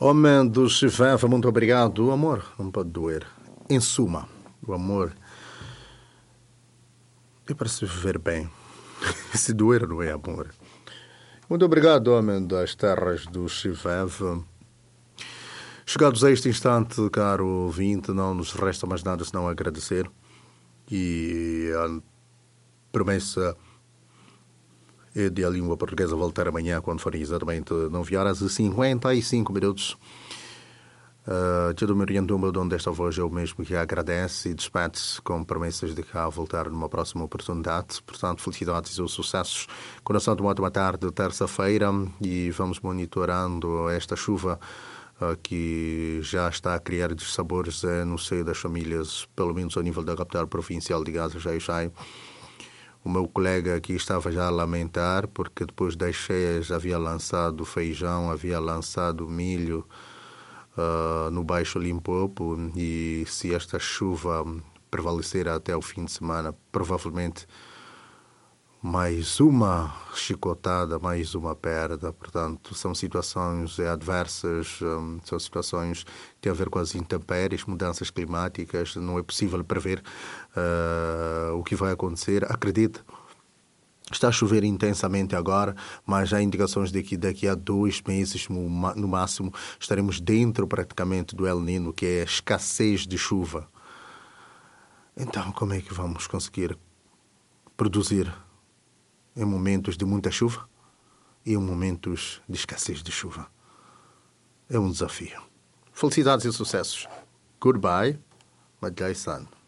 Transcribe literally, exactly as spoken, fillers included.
Homem do Chiveva, muito obrigado. O amor não pode doer. Em suma, o amor é para se viver bem. Se doer, não é amor. Muito obrigado, homem das terras do Chiveva. Chegados a este instante, caro ouvinte, não nos resta mais nada senão agradecer. E a promessa é de a língua portuguesa voltar amanhã, quando forem exatamente nove horas e cinquenta e cinco minutos. Uh, Tio me orientou o dono desta voz, eu mesmo que agradece e despede-se com promessas de cá voltar numa próxima oportunidade. Portanto, felicidades e sucessos. Coração de uma ótima tarde, terça-feira, e vamos monitorando esta chuva uh, que já está a criar dissabores uh, no seio das famílias, pelo menos ao nível da capital provincial de Gaza, já e O meu colega aqui estava já a lamentar, porque depois das cheias havia lançado feijão, havia lançado milho, Uh, no Baixo Limpopo, e se esta chuva prevalecer até o fim de semana, provavelmente mais uma chicotada, mais uma perda. Portanto, são situações adversas, um, são situações que têm a ver com as intempéries, mudanças climáticas. Não é possível prever uh, o que vai acontecer. Acredite, está a chover intensamente agora, mas há indicações de que daqui a dois meses, no máximo, estaremos dentro praticamente do El Niño, que é a escassez de chuva. Então, como é que vamos conseguir produzir em momentos de muita chuva e em momentos de escassez de chuva? É um desafio. Felicidades e sucessos. Goodbye, my dear son.